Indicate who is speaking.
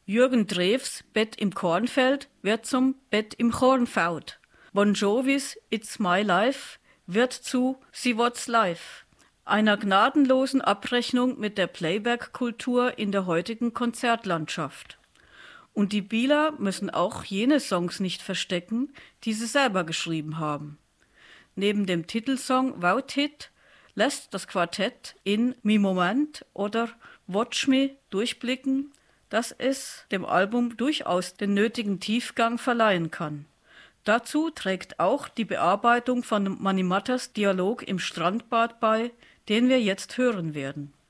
Speaker 1: Jürgen Drews Bett im Kornfeld wird zum Bett im Kornfeld. Bon Jovis It's My Life wird zu See What's Life, einer gnadenlosen Abrechnung mit der Playback-Kultur in der heutigen Konzertlandschaft. Und die Bieler müssen auch jene Songs nicht verstecken, die sie selber geschrieben haben. Neben dem Titelsong Wout Hit lässt das Quartett in Mi Moment oder Watch Me durchblicken, dass es dem Album durchaus den nötigen Tiefgang verleihen kann. Dazu trägt auch die Bearbeitung von Mani Matters Dialog im Strandbad bei, den wir jetzt hören werden.